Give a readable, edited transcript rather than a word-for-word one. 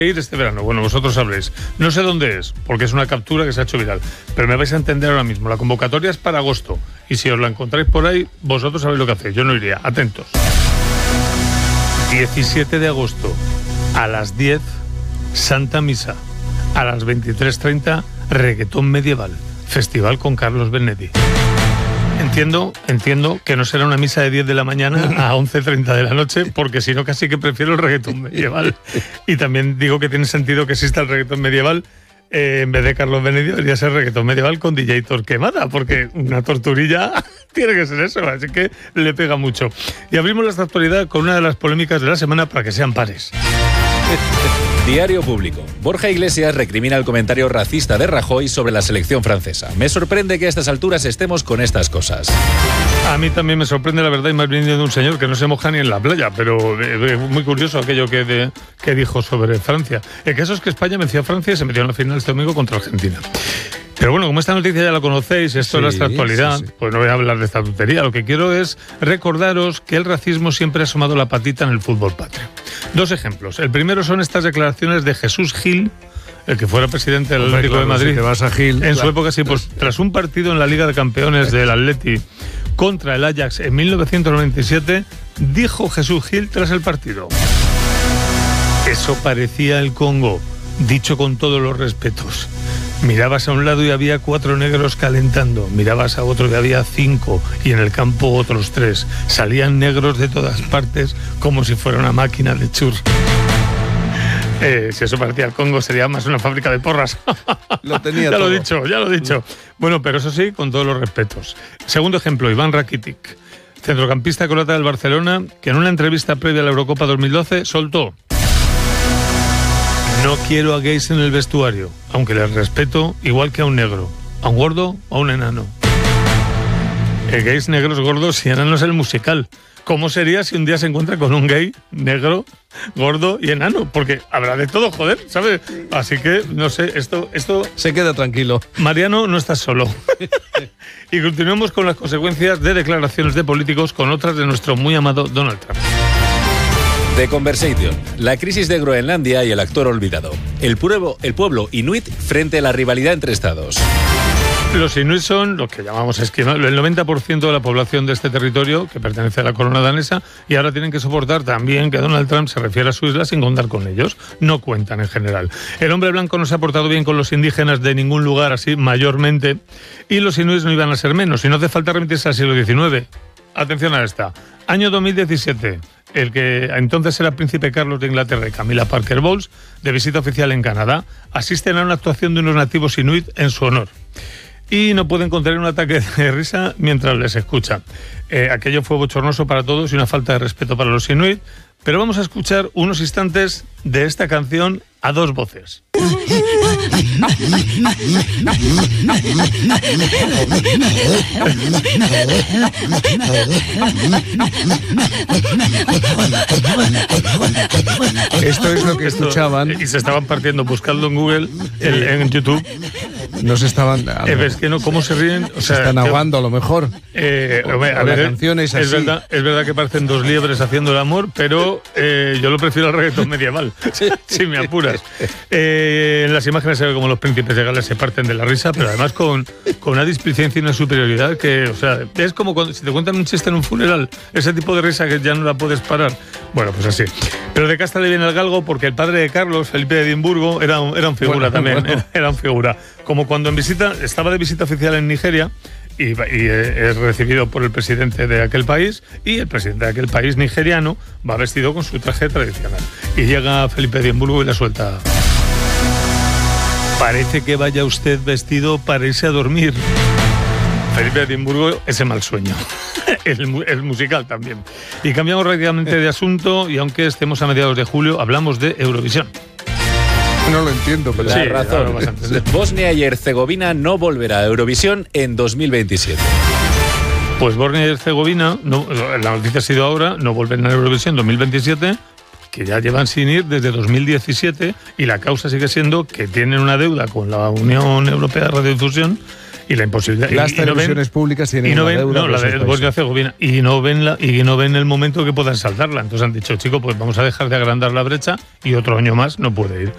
ir este verano. Bueno, vosotros sabréis. No sé dónde es, porque es una captura que se ha hecho viral, pero me vais a entender ahora mismo. La convocatoria es para agosto, y si os la encontráis por ahí, vosotros sabéis lo que hacéis. Yo no iría. Atentos. 17 de agosto, a las 10, Santa Misa. A las 23:30, Reggaetón Medieval. Festival con Carlos Benedí. Entiendo que no será una misa de 10 de la mañana a 11:30 de la noche, porque si no casi que prefiero el reggaetón medieval. Y también digo que tiene sentido que exista el reggaetón medieval. En vez de Carlos Benedí debería ser reggaetón medieval con DJ Torquemada, porque una torturilla tiene que ser eso, así que le pega mucho. Y abrimos esta actualidad con una de las polémicas de la semana para que sean pares. Diario Público. Borja Iglesias recrimina el comentario racista de Rajoy sobre la selección francesa. Me sorprende que a estas alturas estemos con estas cosas. A mí también me sorprende, la verdad, y más bien de un señor que no se moja ni en la playa, pero es muy curioso aquello que dijo sobre Francia. El caso es que España venció a Francia y se metió en la final este domingo contra Argentina. Pero bueno, como esta noticia ya la conocéis, esto es nuestra actualidad, pues no voy a hablar de esta tontería. Lo que quiero es recordaros que el racismo siempre ha asomado la patita en el fútbol patrio. Dos ejemplos. El primero son estas declaraciones de Jesús Gil, el que fuera presidente del Atlético de Madrid. Si te vas a Gil, en su época, sí, pues tras un partido en la Liga de Campeones del Atleti contra el Ajax en 1997, dijo Jesús Gil tras el partido: eso parecía el Congo, dicho con todos los respetos. Mirabas a un lado y había 4 negros calentando, mirabas a otro y había 5, y en el campo otros 3. Salían negros de todas partes como si fuera una máquina de chur. Si eso parecía el Congo, sería más una fábrica de porras. Lo tenía ya todo. Ya lo he dicho. Bueno, pero eso sí, con todos los respetos. Segundo ejemplo, Iván Rakitic, centrocampista croata del Barcelona, que en una entrevista previa a la Eurocopa 2012 soltó: no quiero a gays en el vestuario, aunque les respeto igual que a un negro, a un gordo o a un enano. Gays, negros, gordos y enanos el musical. ¿Cómo sería si un día se encuentra con un gay, negro, gordo y enano? Porque habrá de todo, joder, ¿sabes? Así que, no sé, esto... Se queda tranquilo. Mariano, no estás solo. Y continuamos con las consecuencias de declaraciones de políticos con otras de nuestro muy amado Donald Trump. The Conversation. La crisis de Groenlandia y el actor olvidado. El pueblo inuit frente a la rivalidad entre estados. Los inuit son los que llamamos esquimales, el 90% de la población de este territorio que pertenece a la corona danesa, y ahora tienen que soportar también que Donald Trump se refiera a su isla sin contar con ellos. No cuentan en general. El hombre blanco no se ha portado bien con los indígenas de ningún lugar, así mayormente, y los inuits no iban a ser menos. Y no hace falta remitirse al siglo XIX. Atención a esta. Año 2017. El que entonces era príncipe Carlos de Inglaterra y Camilla Parker Bowles, de visita oficial en Canadá, asisten a una actuación de unos nativos inuit en su honor. Y no pueden contener un ataque de risa mientras les escuchan. Aquello fue bochornoso para todos y una falta de respeto para los inuit, pero vamos a escuchar unos instantes de esta canción a dos voces. Esto es lo que escuchaban. Y se estaban partiendo, buscando en Google, en YouTube. No se estaban... Es que no, ¿cómo se ríen? O sea, se están ahogando a lo mejor. A ver, la canción es así. Es verdad que parecen dos liebres haciendo el amor, pero yo lo prefiero al reggaetón medieval, si me apuras. En las imágenes se ve como los príncipes de Gales se parten de la risa, pero además con una displicencia y una superioridad que, o sea, es como cuando, si te cuentan un chiste en un funeral, ese tipo de risa que ya no la puedes parar. Bueno, pues así. Pero de casta le viene el galgo porque el padre de Carlos, Felipe de Edimburgo, era un figura también. Era un figura. Como cuando estaba de visita oficial en Nigeria y es recibido por el presidente de aquel país, y el presidente de aquel país nigeriano va vestido con su traje tradicional. Y llega Felipe de Edimburgo y le suelta: parece que vaya usted vestido para irse a dormir. Felipe de Edimburgo, ese mal sueño. El musical también. Y cambiamos rápidamente de asunto, y aunque estemos a mediados de julio, hablamos de Eurovisión. No lo entiendo, pero... La razón. Bosnia y Herzegovina no volverá a Eurovisión en 2027. Pues Bosnia y Herzegovina, la noticia ha sido ahora, no vuelven a Eurovisión 2027, que ya llevan sin ir desde 2017, y la causa sigue siendo que tienen una deuda con la Unión Europea de Radiodifusión y la imposibilidad. Las televisiones públicas tienen una deuda. La de Bosnia y Herzegovina, y no ven el momento que puedan saltarla. Entonces han dicho, chicos, pues vamos a dejar de agrandar la brecha y otro año más no puede ir.